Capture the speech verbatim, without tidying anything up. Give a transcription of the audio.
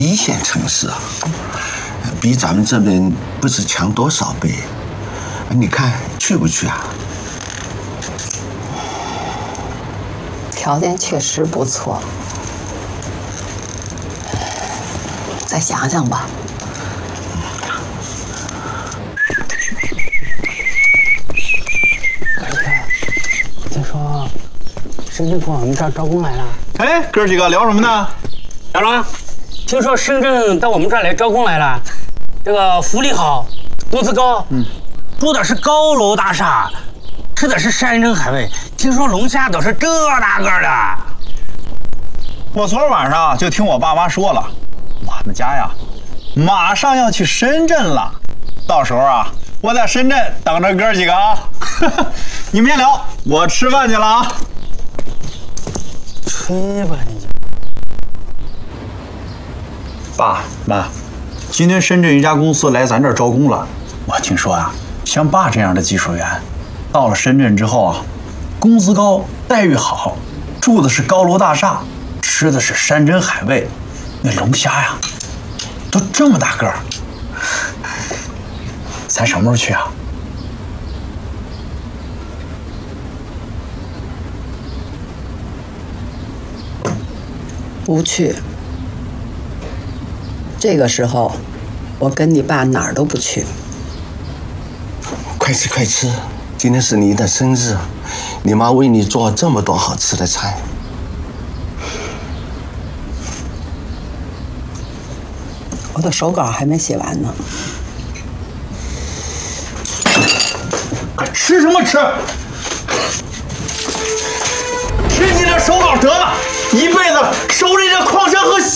一线城市啊，比咱们这边不知强多少倍。你看去不去啊？ 条件确实不错，再想想吧。 听说深圳过我们这儿招工来了。 哎，哥几个聊什么呢？ 小张，听说深圳到我们这儿来招工来了，这个福利好，工资高，嗯，住的是高楼大厦，吃的是山珍海味，听说龙虾都是这大个的。 我昨儿晚上就听我爸妈说了，我们家呀，马上要去深圳了，到时候啊，我在深圳等着哥几个啊。你们先聊，我吃饭去了啊。 吹吧你！ 爸妈，今天深圳一家公司来咱这儿招工了。我听说啊，像爸这样的技术员，到了深圳之后啊，工资高，待遇好，住的是高楼大厦，吃的是山珍海味，那龙虾呀，都这么大个儿。咱什么时候去啊？ 不去。这个时候，我跟你爸哪儿都不去。 快吃快吃，今天是你的生日，你妈为你做这么多好吃的菜。 我的手稿还没写完呢。 还吃什么吃？吃你的手稿得了，一辈子手里这矿山和。